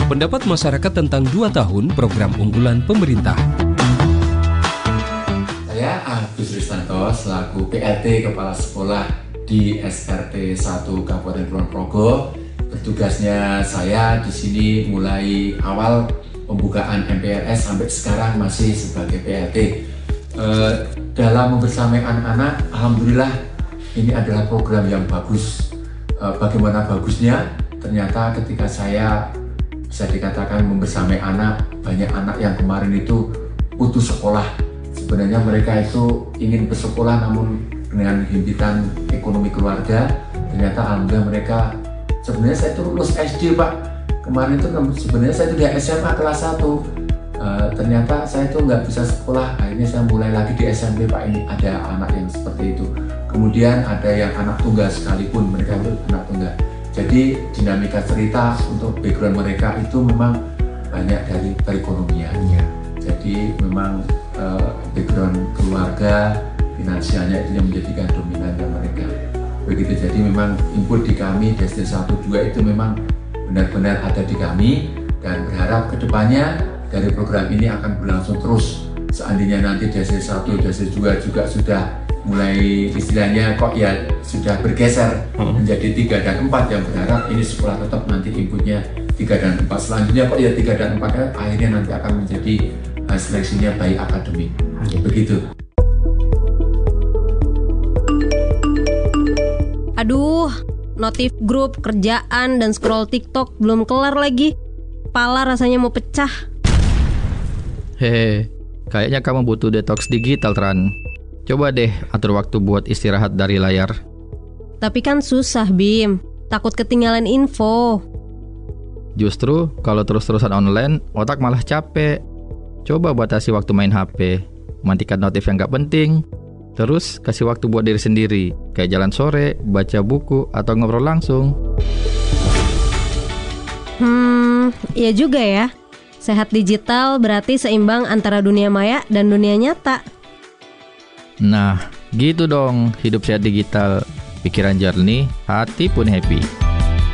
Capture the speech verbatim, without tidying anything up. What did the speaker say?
Pendapat masyarakat tentang dua tahun program unggulan pemerintah. Saya Agus Ristanto selaku P L T Kepala Sekolah di S R T satu Kabupaten Kulon Progo. Bertugasnya saya di sini mulai awal pembukaan M P R S sampai sekarang masih sebagai P L T. E, dalam membersamai anak-anak, alhamdulillah ini adalah program yang bagus. E, bagaimana bagusnya? Ternyata ketika saya bisa dikatakan membersamai anak, banyak anak yang kemarin itu putus sekolah. Sebenarnya mereka itu ingin bersekolah namun dengan himpitan ekonomi keluarga, ternyata alhamdulillah mereka, sebenarnya saya itu lulus S D Pak, kemarin itu sebenarnya saya itu di S M A kelas satu, uh, ternyata saya itu nggak bisa sekolah, akhirnya saya mulai lagi di S M P Pak. Ini ada anak yang seperti itu, kemudian ada yang anak tunggal sekalipun, mereka itu anak tunggal. Jadi dinamika cerita untuk background mereka itu memang banyak dari perekonomiannya. Jadi memang uh, background keluarga, finansialnya itu yang menjadikan dominannya mereka. Begitu, jadi memang input di kami D S D satu dua itu memang benar-benar ada di kami, dan berharap kedepannya dari program ini akan berlangsung terus. Seandainya nanti D S D satu, D S D dua juga sudah mulai istilahnya kok ya sudah bergeser hmm. menjadi tiga dan empat, yang berharap ini sekolah tetap nanti inputnya tiga dan empat. Selanjutnya kok ya tiga dan empat, akhirnya nanti akan menjadi uh, seleksinya baik akademik. Hmm. Begitu. Aduh, notif grup, kerjaan, dan scroll TikTok belum kelar lagi. Kepala rasanya mau pecah. Hehe, kayaknya kamu butuh detox digital, Tran. Coba deh atur waktu buat istirahat dari layar. Tapi kan susah, Bim. Takut ketinggalan info. Justru kalau terus-terusan online, otak malah capek. Coba batasi waktu main H P, matikan notif yang gak penting. Terus kasih waktu buat diri sendiri, kayak jalan sore, baca buku, atau ngobrol langsung. Hmm, iya juga ya. Sehat digital berarti seimbang antara dunia maya dan dunia nyata. Nah, gitu dong hidup sehat digital. Pikiran jernih, hati pun happy.